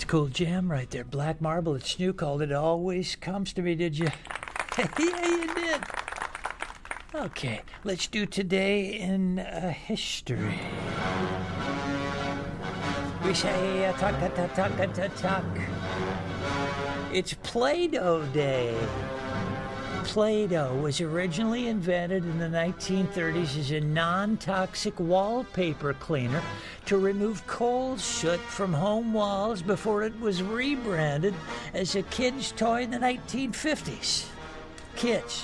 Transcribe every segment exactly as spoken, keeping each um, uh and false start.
cool jam right there. Black Marble at Snoo called it. Always comes to me, did you? Yeah, you did. Okay, let's do today in uh, history. We say uh, talk, talk, talk, talk, talk, talk. It's Play-Doh Day. Play-Doh was originally invented in the nineteen thirties as a non-toxic wallpaper cleaner to remove coal soot from home walls before it was rebranded as a kid's toy in the nineteen fifties. Kids,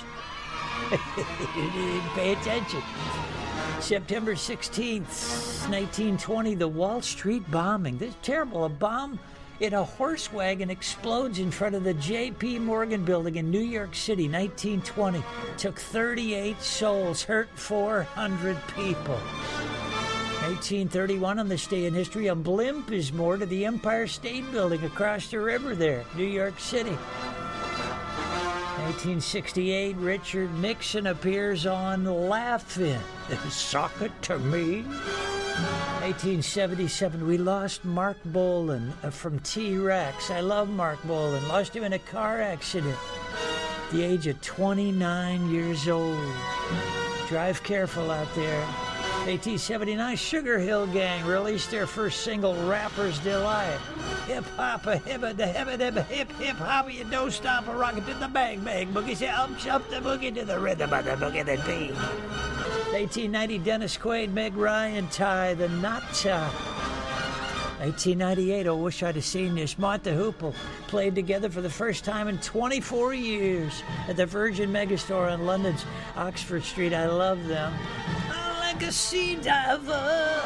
pay attention. September sixteenth, nineteen twenty, the Wall Street bombing. This is terrible. A bomb in a horse wagon explodes in front of the J P Morgan building in New York City, nineteen twenty. Took thirty-eight souls, hurt four hundred people. eighteen thirty-one, on this day in history, a blimp is moored to the Empire State Building across the river there, New York City. eighteen sixty-eight, Richard Nixon appears on Laugh-In. Sock it to me. eighteen seventy-seven, we lost Mark Bolan from T-Rex. I love Mark Bolan. Lost him in a car accident at the age of twenty-nine years old. Drive careful out there. eighteen seventy-nine, Sugar Hill Gang released their first single, Rapper's Delight. Hip hop, a hip a hip a hip hip hop, you don't stop a rocket to the bang bang boogie. Say um jump the boogie to the rhythm of the boogie that beat. eighteen ninety, Dennis Quaid, Meg Ryan, Ty the Knot Top. eighteen ninety-eight, I wish I'd have seen this. Martha Hoople played together for the first time in twenty-four years at the Virgin Megastore on London's Oxford Street. I love them. I'm like a sea diver.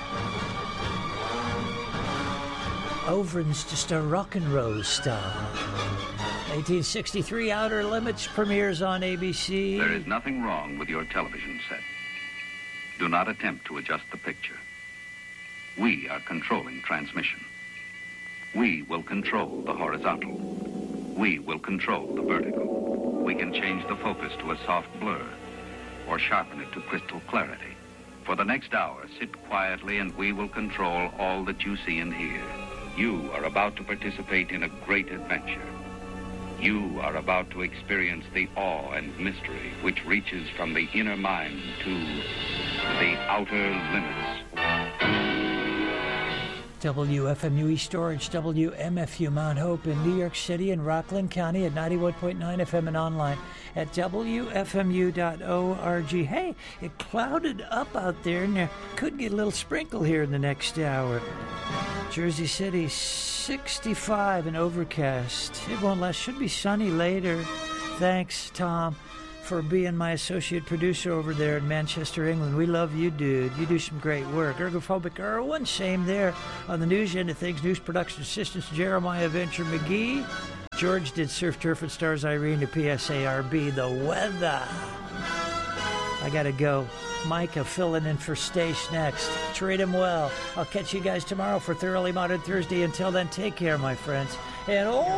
Overin's just a rock and roll star. eighteen sixty-three, Outer Limits premieres on A B C. There is nothing wrong with your television set. Do not attempt to adjust the picture. We are controlling transmission. We will control the horizontal. We will control the vertical. We can change the focus to a soft blur or sharpen it to crystal clarity. For the next hour, sit quietly and we will control all that you see and hear. You are about to participate in a great adventure. You are about to experience the awe and mystery which reaches from the inner mind to the outer limits. W F M U East Orange, W M F U Mount Hope in New York City and Rockland County at ninety-one point nine F M and online at W F M U dot org. Hey, it clouded up out there and there could get a little sprinkle here in the next hour. Jersey City, sixty-five and overcast. It won't last. Should be sunny later. Thanks, Tom, for being my associate producer over there in Manchester, England. We love you, dude. You do some great work. Ergophobic Erwin, same there on the news end of things. News production assistants, Jeremiah Venture McGee. George did Surf, Turf, and Stars. Irene to P S A R B. The weather. I gotta go. Micah filling in for Stace next. Treat him well. I'll catch you guys tomorrow for Thoroughly Modern Thursday. Until then, take care, my friends. And oh,